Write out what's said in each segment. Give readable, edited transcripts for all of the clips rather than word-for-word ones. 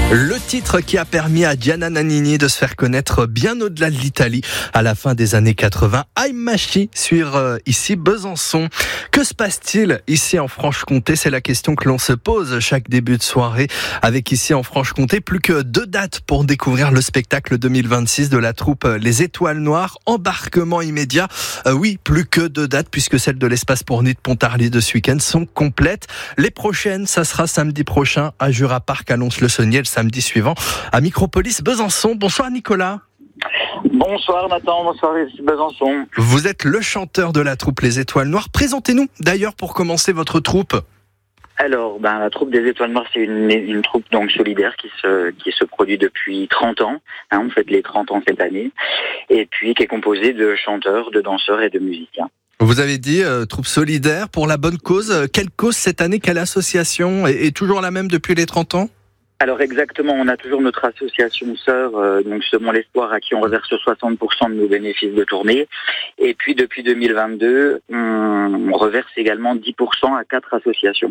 Le titre qui a permis à Gianna Nannini de se faire connaître bien au-delà de l'Italie à la fin des années 80. I'm Machi sur ici Besançon. Que se passe-t-il ici en Franche-Comté? C'est la question que l'on se pose chaque début de soirée avec ici en Franche-Comté. Plus que 2 dates pour découvrir le spectacle 2026 de la troupe Les Étoiles Noires. Embarquement immédiat. Oui, plus que 2 dates puisque celles de l'Espace Pornier de Pontarlier de ce week-end sont complètes. Les prochaines, ça sera samedi prochain à Jura Park à Lons-le-Saunier, le samedi suivant à Micropolis Besançon. Bonsoir Nicolas. Bonsoir Nathan, bonsoir ici Besançon. Vous êtes le chanteur de la troupe Les Étoiles Noires. Présentez-nous d'ailleurs pour commencer votre troupe. Alors, la troupe des Étoiles Noires, c'est une troupe donc solidaire qui se produit depuis 30 ans. On fête les 30 ans cette année. Et puis qui est composée de chanteurs, de danseurs et de musiciens. Vous avez dit troupe solidaire pour la bonne cause. Quelle cause cette année? Quelle association est toujours la même depuis les 30 ans? Alors exactement, on a toujours notre association sœur, donc Semons l'Espoir, à qui on reverse 60% de nos bénéfices de tournée. Et puis depuis 2022, on reverse également 10% à 4 associations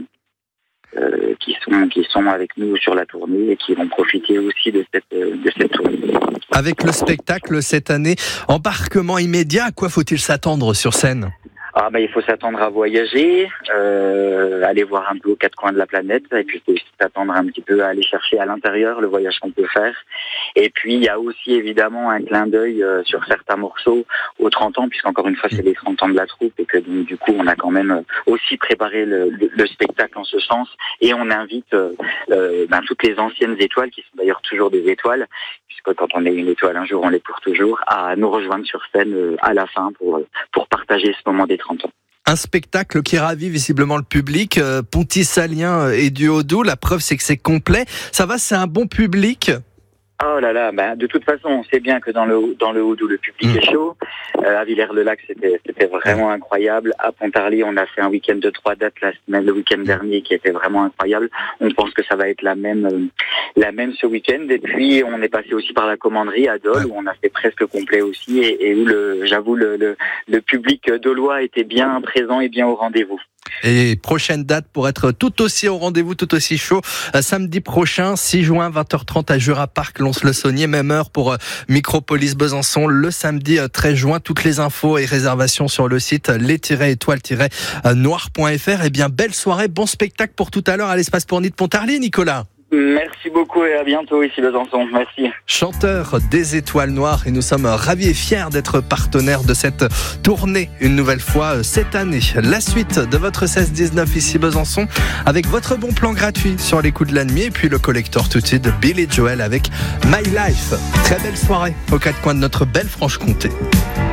qui sont avec nous sur la tournée et qui vont profiter aussi de cette tournée. Avec le spectacle cette année, embarquement immédiat, à quoi faut-il s'attendre sur scène? Il faut s'attendre à voyager, aller voir un peu aux 4 coins de la planète, et puis il faut aussi s'attendre un petit peu à aller chercher à l'intérieur le voyage qu'on peut faire. Et puis il y a aussi évidemment un clin d'œil sur certains morceaux aux 30 ans, puisqu'encore une fois c'est les 30 ans de la troupe, et que donc, du coup on a quand même aussi préparé le spectacle en ce sens, et on invite toutes les anciennes étoiles, qui sont d'ailleurs toujours des étoiles, puisque quand on est une étoile un jour on l'est pour toujours, à nous rejoindre sur scène à la fin pour partager ce moment des 30 ans. Un spectacle qui ravit visiblement le public, Pontisalien et du Haut-Doubs. La preuve, c'est que c'est complet. Ça va, c'est un bon public? Oh là là, de toute façon, on sait bien que dans le Haut-Doubs, le public est chaud. À Villers-le-Lac, c'était vraiment incroyable. À Pontarlier, on a fait un week-end de 3 dates le week-end dernier, qui était vraiment incroyable. On pense que ça va être la même ce week-end. Et puis, on est passé aussi par la commanderie à Dole, où on a fait presque complet aussi, et où j'avoue, le public dolois était bien présent et bien au rendez-vous. Et prochaine date pour être tout aussi au rendez-vous, tout aussi chaud, samedi prochain, 6 juin, 20h30 à Jura Park, Lons-le-Saunier, même heure pour Micropolis Besançon, le samedi 13 juin. Toutes les infos et réservations sur le site les-étoiles-noir.fr. Eh bien, belle soirée, bon spectacle pour tout à l'heure à l'Espace Pornier de Pontarlier, Nicolas. Merci beaucoup et à bientôt ici Besançon. Merci. Chanteur des Étoiles Noires, et nous sommes ravis et fiers d'être partenaires de cette tournée une nouvelle fois cette année. La suite de votre 16-19 ici Besançon avec votre bon plan gratuit sur les coups de la nuit, et puis le collector tout de suite de Billy Joel avec My Life. Très belle soirée aux 4 coins de notre belle Franche-Comté.